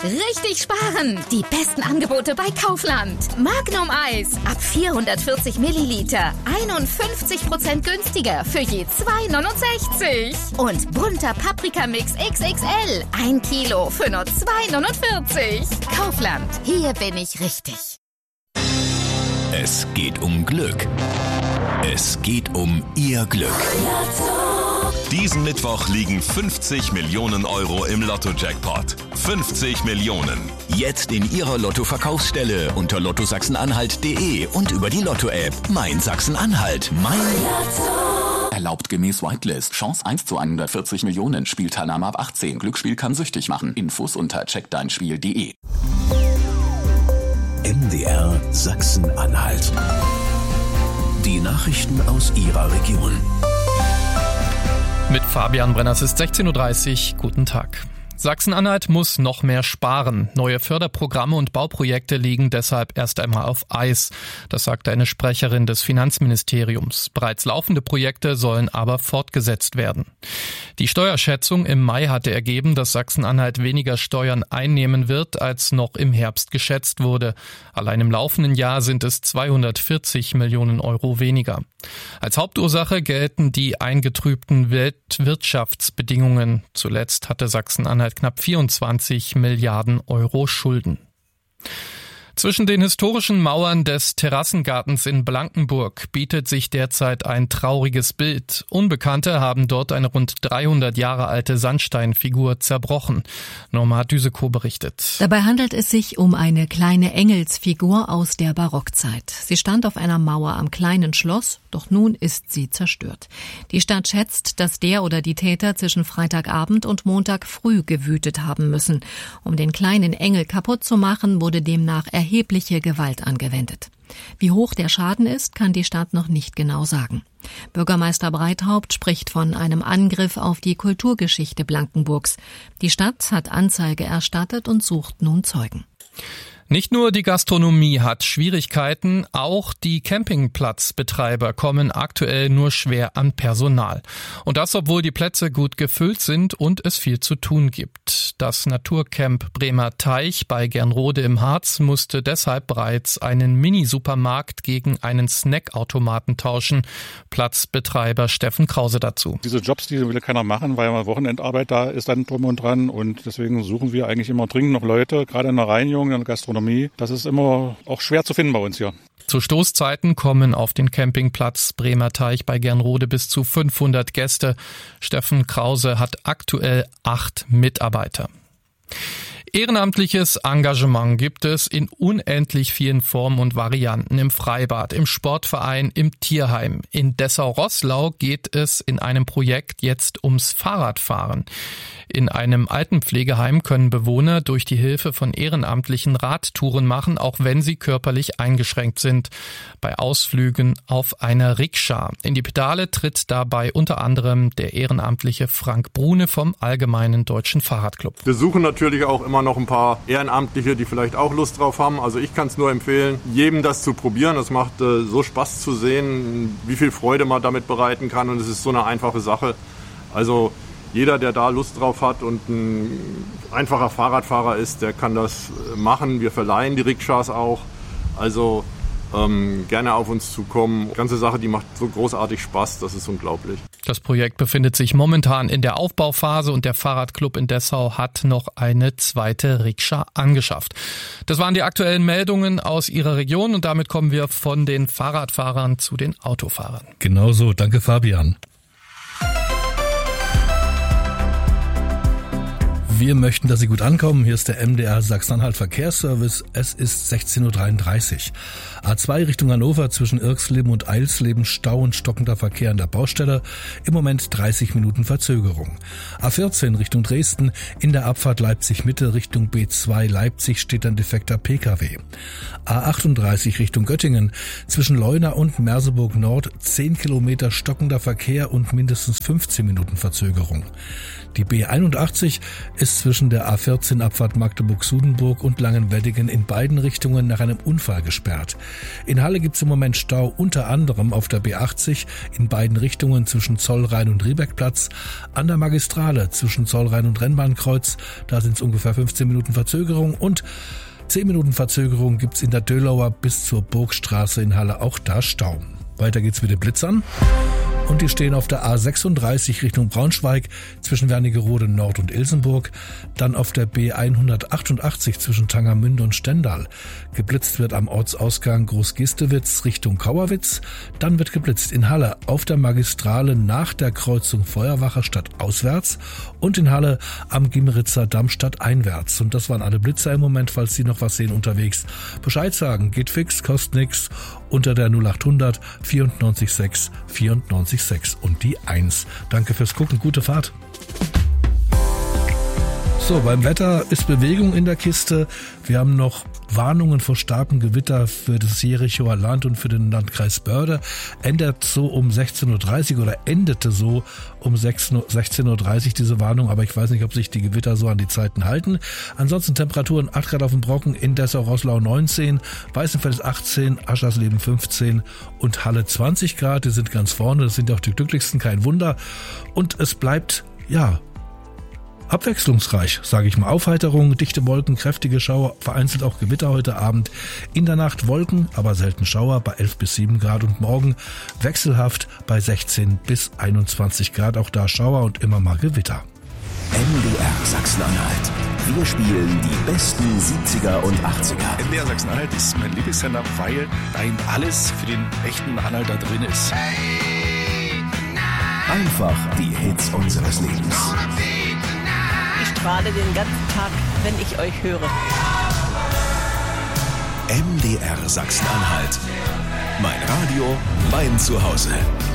richtig sparen. Die besten Angebote bei Kaufland. Magnum Eis ab 440 Milliliter. 51% günstiger für je 2,69. Und bunter Paprikamix XXL. 1 Kilo für nur 2,49. Kaufland. Hier bin ich richtig. Es geht um Glück. Es geht um Ihr Glück. Diesen Mittwoch liegen 50 Millionen Euro im Lotto-Jackpot. 50 Millionen. Jetzt in Ihrer Lotto-Verkaufsstelle unter lottosachsen-anhalt.de und über die Lotto-App. Mein Sachsen-Anhalt. Mein Lotto. Erlaubt gemäß Whitelist. Chance 1 zu 140 Millionen. Spielteilnahme ab 18. Glücksspiel kann süchtig machen. Infos unter checkdeinspiel.de. MDR Sachsen-Anhalt. Die Nachrichten aus Ihrer Region. Mit Fabian Brenner, es ist 16.30 Uhr. Guten Tag. Sachsen-Anhalt muss noch mehr sparen. Neue Förderprogramme und Bauprojekte liegen deshalb erst einmal auf Eis. Das sagte eine Sprecherin des Finanzministeriums. Bereits laufende Projekte sollen aber fortgesetzt werden. Die Steuerschätzung im Mai hatte ergeben, dass Sachsen-Anhalt weniger Steuern einnehmen wird, als noch im Herbst geschätzt wurde. Allein im laufenden Jahr sind es 240 Millionen Euro weniger. Als Hauptursache gelten die eingetrübten Weltwirtschaftsbedingungen. Zuletzt hatte Sachsen-Anhalt knapp 24 Milliarden Euro Schulden. Zwischen den historischen Mauern des Terrassengartens in Blankenburg bietet sich derzeit ein trauriges Bild. Unbekannte haben dort eine rund 300 Jahre alte Sandsteinfigur zerbrochen. Norma Düsekow berichtet. Dabei handelt es sich um eine kleine Engelsfigur aus der Barockzeit. Sie stand auf einer Mauer am kleinen Schloss, doch nun ist sie zerstört. Die Stadt schätzt, dass der oder die Täter zwischen Freitagabend und Montag früh gewütet haben müssen. Um den kleinen Engel kaputt zu machen, wurde demnach erhebliche Gewalt angewendet. Wie hoch der Schaden ist, kann die Stadt noch nicht genau sagen. Bürgermeister Breithaupt spricht von einem Angriff auf die Kulturgeschichte Blankenburgs. Die Stadt hat Anzeige erstattet und sucht nun Zeugen. Nicht nur die Gastronomie hat Schwierigkeiten, auch die Campingplatzbetreiber kommen aktuell nur schwer an Personal. Und das, obwohl die Plätze gut gefüllt sind und es viel zu tun gibt. Das Naturcamp Bremer Teich bei Gernrode im Harz musste deshalb bereits einen Mini-Supermarkt gegen einen Snackautomaten tauschen. Platzbetreiber Steffen Krause dazu. Diese Jobs, die will keiner machen, weil ja Wochenendarbeit da ist dann drum und dran. Und deswegen suchen wir eigentlich immer dringend noch Leute, gerade in der Reinigung, in der Gastronomie. Das ist immer auch schwer zu finden bei uns hier. Zu Stoßzeiten kommen auf den Campingplatz Bremer Teich bei Gernrode bis zu 500 Gäste. Steffen Krause hat aktuell 8 Mitarbeiter. Ehrenamtliches Engagement gibt es in unendlich vielen Formen und Varianten im Freibad, im Sportverein, im Tierheim. In Dessau-Roßlau geht es in einem Projekt jetzt ums Fahrradfahren. In einem Altenpflegeheim können Bewohner durch die Hilfe von ehrenamtlichen Radtouren machen, auch wenn sie körperlich eingeschränkt sind. Bei Ausflügen auf einer Rikscha. In die Pedale tritt dabei unter anderem der ehrenamtliche Frank Brune vom Allgemeinen Deutschen Fahrradclub. Wir suchen natürlich auch immer noch ein paar Ehrenamtliche, die vielleicht auch Lust drauf haben. Also ich kann es nur empfehlen, jedem das zu probieren. Es macht so Spaß zu sehen, wie viel Freude man damit bereiten kann, und es ist so eine einfache Sache. Also jeder, der da Lust drauf hat und ein einfacher Fahrradfahrer ist, der kann das machen. Wir verleihen die Rikschas auch. Also gerne auf uns zukommen. Die ganze Sache, die macht so großartig Spaß, das ist unglaublich. Das Projekt befindet sich momentan in der Aufbauphase und der Fahrradclub in Dessau hat noch eine zweite Rikscha angeschafft. Das waren die aktuellen Meldungen aus Ihrer Region und damit kommen wir von den Fahrradfahrern zu den Autofahrern. Genau so, danke Fabian. Wir möchten, dass Sie gut ankommen. Hier ist der MDR Sachsen-Anhalt Verkehrsservice. Es ist 16.33 Uhr. A2 Richtung Hannover zwischen Irxleben und Eilsleben Stau und stockender Verkehr an der Baustelle. Im Moment 30 Minuten Verzögerung. A14 Richtung Dresden in der Abfahrt Leipzig-Mitte Richtung B2 Leipzig steht ein defekter Pkw. A38 Richtung Göttingen zwischen Leuna und Merseburg Nord 10 Kilometer stockender Verkehr und mindestens 15 Minuten Verzögerung. Die B81 ist ist zwischen der A14 Abfahrt Magdeburg-Sudenburg und Langenweddingen in beiden Richtungen nach einem Unfall gesperrt. In Halle gibt es im Moment Stau, unter anderem auf der B80 in beiden Richtungen zwischen Zollrhein und Riebeckplatz, an der Magistrale zwischen Zollrhein und Rennbahnkreuz, da sind es ungefähr 15 Minuten Verzögerung, und 10 Minuten Verzögerung gibt's in der Dölauer bis zur Burgstraße in Halle, auch da Stau. Weiter geht's mit den Blitzern. Und die stehen auf der A36 Richtung Braunschweig zwischen Wernigerode Nord und Ilsenburg, dann auf der B188 zwischen Tangermünde und Stendal. Geblitzt wird am Ortsausgang Großgistewitz Richtung Kauerwitz, dann wird geblitzt in Halle auf der Magistrale nach der Kreuzung Feuerwache stadtauswärts und in Halle am Gimmeritzer Damm stadteinwärts. Und das waren alle Blitzer im Moment, falls Sie noch was sehen unterwegs. Bescheid sagen, geht fix, kostet nix, unter der 0800 94 6 94 6 und die 1. Danke fürs Gucken, gute Fahrt. So, beim Wetter ist Bewegung in der Kiste. Wir haben noch Warnungen vor starkem Gewitter für das Jerichoer Land und für den Landkreis Börde. Endete so um 16.30 Uhr diese Warnung, aber ich weiß nicht, ob sich die Gewitter so an die Zeiten halten. Ansonsten Temperaturen 8 Grad auf dem Brocken, in Dessau-Roßlau 19, Weißenfels 18, Aschersleben 15 und Halle 20 Grad. Die sind ganz vorne, das sind auch die glücklichsten, kein Wunder. Und es bleibt, abwechslungsreich, sage ich mal. Aufheiterung, dichte Wolken, kräftige Schauer, vereinzelt auch Gewitter heute Abend. In der Nacht Wolken, aber selten Schauer bei 11 bis 7 Grad und morgen wechselhaft bei 16 bis 21 Grad. Auch da Schauer und immer mal Gewitter. MDR Sachsen-Anhalt. Wir spielen die besten 70er und 80er. MDR Sachsen-Anhalt ist mein Lieblingssender, weil da eben alles für den echten Anhalter drin ist. Einfach die Hits unseres Lebens. Ich strahle den ganzen Tag, wenn ich euch höre. MDR Sachsen-Anhalt. Mein Radio, mein Zuhause.